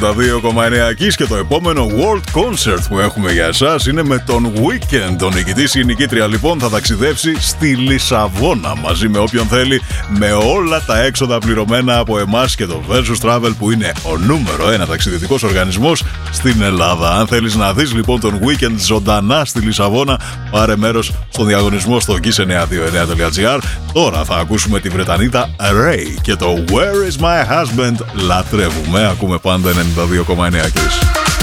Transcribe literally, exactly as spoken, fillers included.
ενενήντα δύο κόμμα εννέα Kiss και το επόμενο World Concert που έχουμε για εσάς είναι με τον Weekend. Ο νικητής ή η νικήτρια λοιπόν θα ταξιδέψει στη Λισαβόνα μαζί με όποιον θέλει, με όλα τα έξοδα πληρωμένα από εμάς και το Versus Travel που είναι ο νούμερο ένα ταξιδιωτικός οργανισμός στην Ελλάδα. Αν θέλεις να δεις λοιπόν τον Weekend ζωντανά στη Λισαβόνα, πάρε μέρος στον διαγωνισμό στο kiss εννιά δύο εννιά τελεία gr. Τώρα θα ακούσουμε τη Βρετανίδα Ray και το Where is my husband. Λατρεύουμε, ακούμε πάντα ενενήντα δύο κόμμα εννέα Kiss.